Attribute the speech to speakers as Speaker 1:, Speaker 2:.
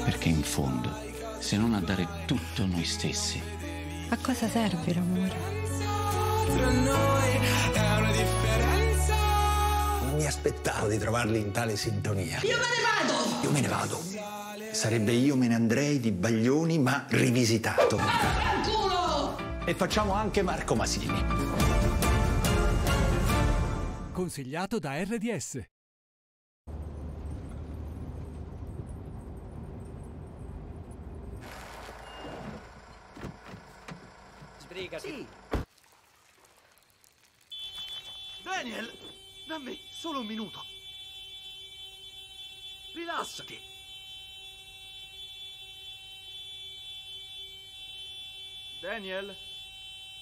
Speaker 1: Perché in fondo, se non a dare tutto noi stessi,
Speaker 2: a cosa serve l'amore?
Speaker 3: Non mi aspettavo di trovarli in tale sintonia.
Speaker 4: Io me ne vado!
Speaker 3: Io me ne vado. Sarebbe Io me ne andrei di Baglioni, ma rivisitato.
Speaker 4: Culo!
Speaker 3: E facciamo anche Marco Masini.
Speaker 5: Consigliato da RDS.
Speaker 6: Sbrigati.
Speaker 7: Sì. Daniel, dammi solo un minuto. Rilassati. Daniel?